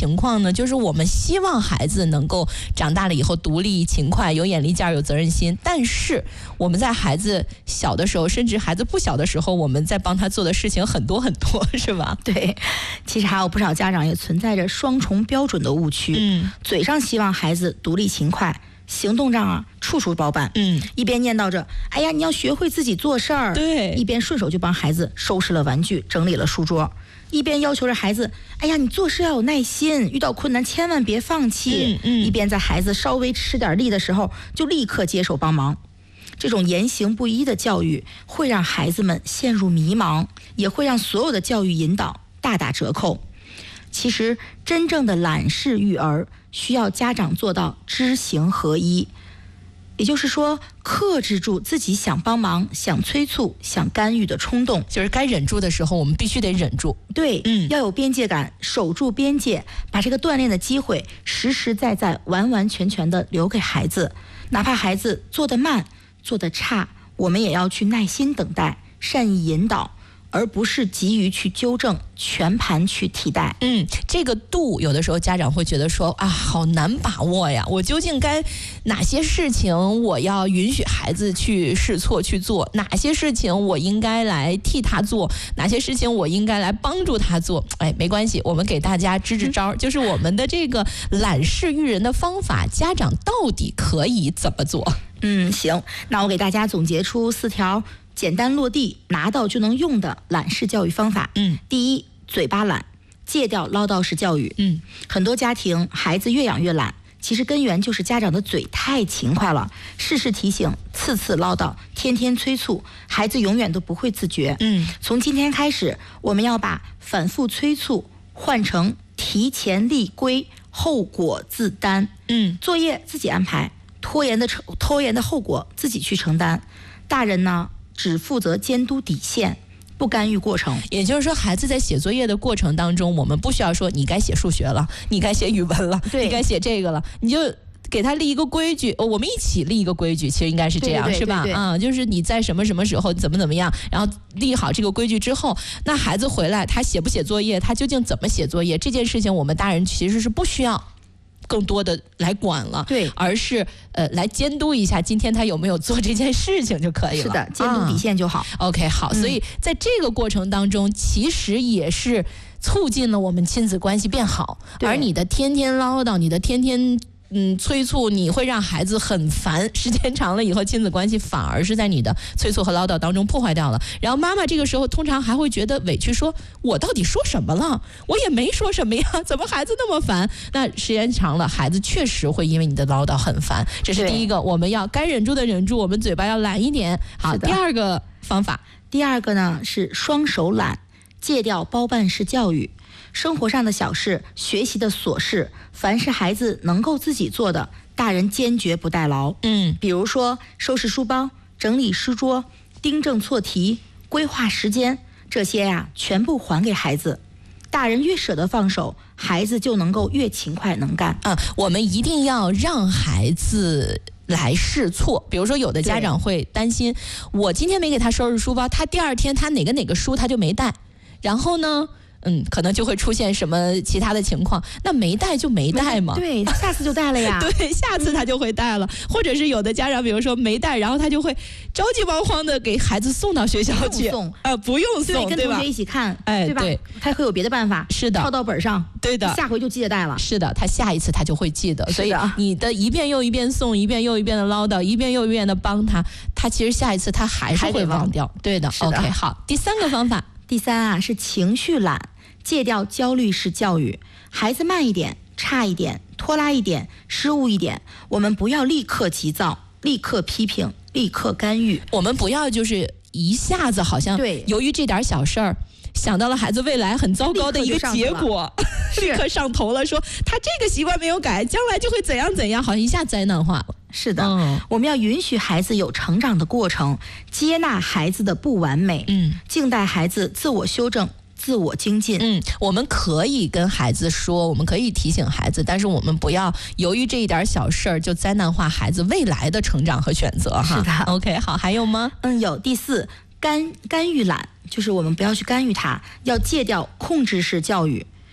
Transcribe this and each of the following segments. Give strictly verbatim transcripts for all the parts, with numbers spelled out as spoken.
情况呢？就是我们希望孩子能够长大了以后独立、勤快、有眼力劲儿、有责任心，但是我们在孩子小的时候，甚至孩子不小的时候，我们在帮他做的事情很多很多，是吧？ 对，其实还有不少家长也存在着双重标准的误区。嗯，嘴上希望孩子独立勤快，行动上啊处处包办。嗯，一边念叨着哎呀你要学会自己做事儿， 对， 一边顺手就帮孩子收拾了玩具，整理了书桌，一边要求着孩子哎呀你做事要有耐心，遇到困难千万别放弃。嗯嗯，一边在孩子稍微吃点力的时候就立刻接手帮忙。这种言行不一的教育会让孩子们陷入迷茫，也会让所有的教育引导大打折扣。其实真正的懒式育儿需要家长做到知行合一，也就是说克制住自己想帮忙、想催促、想干预的冲动， 就是该忍住的时候我们必须得忍住。 对，嗯，要有边界感，守住边界，把这个锻炼的机会实实在在完完全全的留给孩子。哪怕孩子做得慢做得差，我们也要去耐心等待，善意引导，而不是急于去纠正，全盘去替代。 嗯，这个度有的时候家长会觉得说啊，好难把握呀，我究竟该哪些事情我要允许孩子去试错去做，哪些事情我应该来替他做，哪些事情我应该来帮助他做。哎，没关系，我们给大家支支招、嗯、就是我们的这个懒式育人的方法，家长到底可以怎么做？ 嗯，行，那我给大家总结出四条简单落地拿到就能用的懒式教育方法。嗯，第一，嘴巴懒，戒掉唠叨式教育。嗯，很多家庭孩子越养越懒，其实根源就是家长的嘴太勤快了，事事提醒，次次唠叨，天天催促，孩子永远都不会自觉。嗯，从今天开始，我们要把反复催促换成提前立规，后果自担。嗯，作业自己安排，拖延的拖延的后果自己去承担。大人呢，只负责监督底线，不干预过程。 也就是说，孩子在写作业的过程当中，我们不需要说你该写数学了，你该写语文了，你该写这个了，你就给他立一个规矩，我们一起立一个规矩，其实应该是这样， 对对对对是吧？啊、嗯，就是你在什么什么时候怎么怎么样，然后立好这个规矩之后，那孩子回来他写不写作业，他究竟怎么写作业，这件事情我们大人其实是不需要更多的来管了， 对， 而是呃来监督一下今天他有没有做这件事情就可以了。 是的，监督底线就好。 啊、OK， 好、嗯，所以在这个过程当中，其实也是促进了我们亲子关系变好。而你的天天唠叨，你的天天嗯催促，你会让孩子很烦，时间长了以后，亲子关系反而是在你的催促和唠叨当中破坏掉了。然后妈妈这个时候通常还会觉得委屈，说我到底说什么了？我也没说什么呀，怎么孩子那么烦？那时间长了，孩子确实会因为你的唠叨很烦。这是第一个，我们要该忍住的忍住，我们嘴巴要懒一点。好，第二个方法， 第二个呢是双手懒，戒掉包办式教育。生活上的小事，学习的琐事，凡是孩子能够自己做的，大人坚决不代劳。嗯，比如说收拾书包、整理书桌、订正错题、规划时间，这些呀、啊、全部还给孩子。大人越舍得放手，孩子就能够越勤快能干。 啊，我们一定要让孩子来试错。比如说有的家长会担心，我今天没给他收拾书包，他第二天他哪个哪个书他就没带，然后呢嗯，可能就会出现什么其他的情况，那没带就没带嘛， 对，下次就带了呀。 对，下次他就会带了、嗯。或者是有的家长，比如说没带，然后他就会着急忙慌的给孩子送到学校去， 不用送， 呃，不用送， 对，跟同学一起看， 哎， 对吧？ 对， 他会有别的办法， 是的， 抄到本上， 对的， 下回就记得带了。 是的，他下一次他就会记得，所以你的一遍又一遍送，一遍又一遍的唠叨，一遍又一遍的帮他，他其实下一次他还是会忘掉。对的 ，OK， 好，第三个方法， 第三啊是情绪懒。戒掉焦虑式教育，孩子慢一点、差一点、拖拉一点、失误一点，我们不要立刻急躁、立刻批评、立刻干预。 我们不要就是一下子好像由于这点小事儿，想到了孩子未来很糟糕的一个结果，立刻上头了，说他这个习惯没有改，将来就会怎样怎样，好像一下灾难化了。 是的、嗯，我们要允许孩子有成长的过程，接纳孩子的不完美，嗯，静待孩子自我修正。自我精进。 嗯，我们可以跟孩子说，我们可以提醒孩子，但是我们不要由于这一点小事儿就灾难化孩子未来的成长和选择哈。 是的 ，OK， 好，还有吗？ 嗯，有。第四，干干预懒，就是我们不要去干预他，要戒掉控制式教育。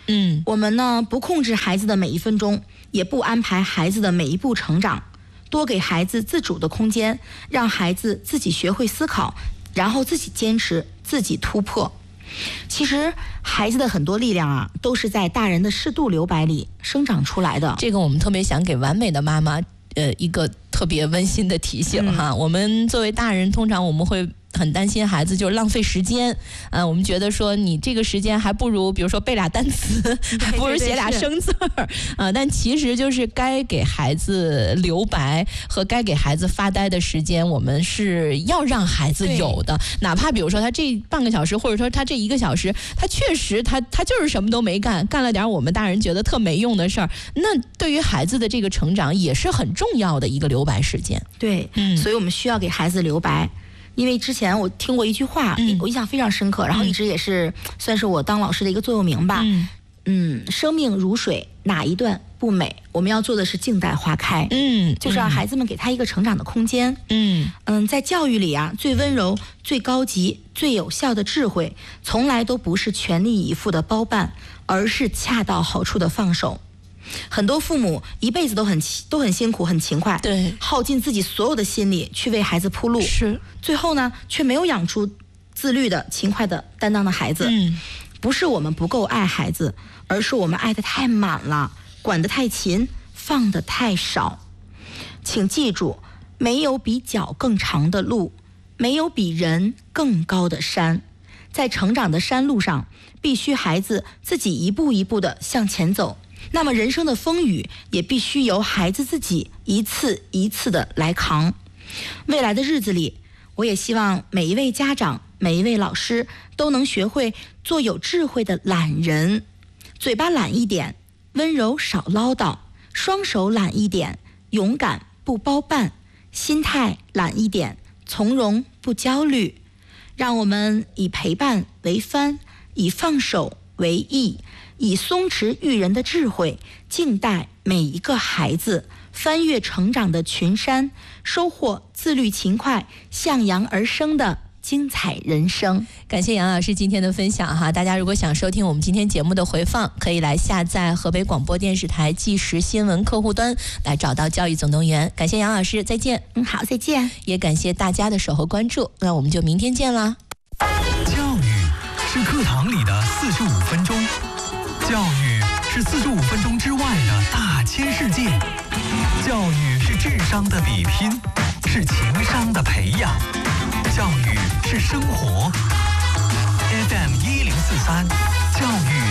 嗯，我们呢不控制孩子的每一分钟，也不安排孩子的每一步成长，多给孩子自主的空间，让孩子自己学会思考，然后自己坚持，自己突破。其实孩子的很多力量啊，都是在大人的适度留白里生长出来的。 这个我们特别想给完美的妈妈呃一个特别温馨的提醒哈、嗯，我们作为大人，通常我们会很担心孩子就是浪费时间，呃，我们觉得说你这个时间还不如，比如说背俩单词，还不如写俩生字儿，呃，但其实就是该给孩子留白和该给孩子发呆的时间，我们是要让孩子有的，哪怕比如说他这半个小时，或者说他这一个小时，他确实他他就是什么都没干，干了点我们大人觉得特没用的事儿，那对于孩子的这个成长也是很重要的一个留白时间。 对，嗯，所以我们需要给孩子留白。因为之前我听过一句话、嗯、我印象非常深刻，然后一直也是算是我当老师的一个座右铭吧。嗯，嗯生命如水，哪一段不美？我们要做的是静待花开。嗯，就是让孩子们给他一个成长的空间。嗯嗯，在教育里啊，最温柔、最高级、最有效的智慧，从来都不是全力以赴的包办，而是恰到好处的放手。很多父母一辈子都很都很辛苦很勤快，对，耗尽自己所有的心力去为孩子铺路，是，最后呢却没有养出自律的勤快的担当的孩子。嗯，不是我们不够爱孩子，而是我们爱得太满了，管得太勤，放得太少。请记住，没有比脚更长的路，没有比人更高的山，在成长的山路上，必须孩子自己一步一步地向前走。那么人生的风雨也必须由孩子自己一次一次的来扛。未来的日子里，我也希望每一位家长、每一位老师都能学会做有智慧的懒人，嘴巴懒一点，温柔少唠叨，双手懒一点，勇敢不包办，心态懒一点，从容不焦虑。让我们以陪伴为帆，以放手为翼，以松弛育人的智慧，静待每一个孩子翻越成长的群山，收获自律勤快、向阳而生的精彩人生。 感谢杨老师今天的分享哈，大家如果想收听我们今天节目的回放，可以来下载河北广播电视台即时新闻客户端，来找到教育总动员。感谢杨老师，再见。 嗯，好，再见。 也感谢大家的守候关注，那我们就明天见啦。 教育是课堂里的四十五分钟，教育是四十五分钟之外的大千世界，教育是智商的比拼，是情商的培养，教育是生活。F M 一零四三，教育